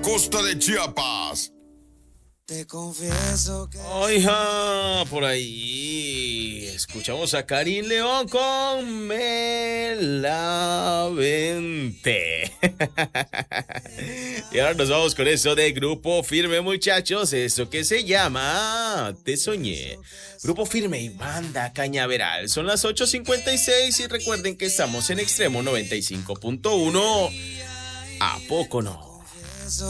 costa de Chiapas. Te confieso que... Oiga, por ahí escuchamos a Karim León con Me la Vente. Y ahora nos vamos con eso de Grupo Firme, muchachos. Eso que se llama Te Soñé. Grupo Firme y Banda Cañaveral. Son las 8:56 y recuerden que estamos en Extremo 95.1. ¿A poco no?